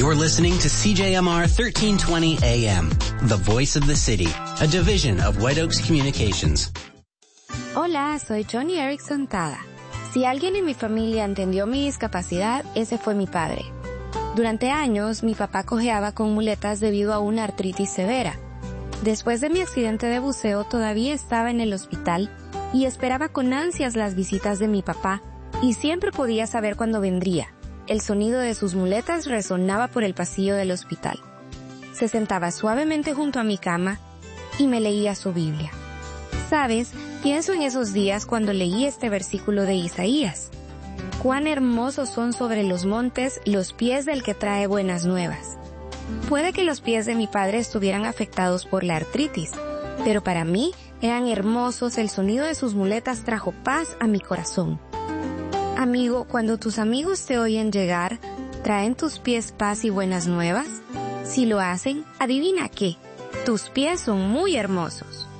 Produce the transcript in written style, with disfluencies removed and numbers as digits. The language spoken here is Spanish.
You're listening to CJMR 1320 AM, the voice of the city, a division of White Oaks Communications. Hola, soy Johnny Erickson Tada. Si alguien en mi familia entendió mi discapacidad, ese fue mi padre. Durante años, mi papá cojeaba con muletas debido a una artritis severa. Después de mi accidente de buceo, todavía estaba en el hospital y esperaba con ansias las visitas de mi papá, y siempre podía saber cuándo vendría. El sonido de sus muletas resonaba por el pasillo del hospital. Se sentaba suavemente junto a mi cama y me leía su Biblia. ¿Sabes? Pienso en esos días cuando leí este versículo de Isaías. Cuán hermosos son sobre los montes los pies del que trae buenas nuevas. Puede que los pies de mi padre estuvieran afectados por la artritis, pero para mí eran hermosos. El sonido de sus muletas trajo paz a mi corazón. Amigo, cuando tus amigos te oyen llegar, ¿traen tus pies paz y buenas nuevas? Si lo hacen, adivina qué, tus pies son muy hermosos.